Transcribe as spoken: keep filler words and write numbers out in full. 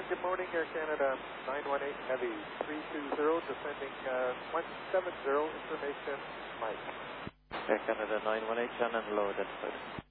good morning, Air Canada nine one eight Heavy three two zero, descending uh, one seven zero, information Mike. Air Canada nine one eight, John and low, that's good.